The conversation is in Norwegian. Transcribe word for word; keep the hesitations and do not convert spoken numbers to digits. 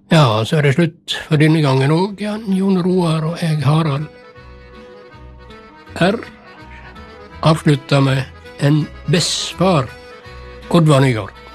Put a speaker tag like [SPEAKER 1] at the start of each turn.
[SPEAKER 1] Ja, så er det slutt for denne gangen òg. Jon Roar og jeg, Harald R, avslutta med en bestefar, Oddvar Nygaard.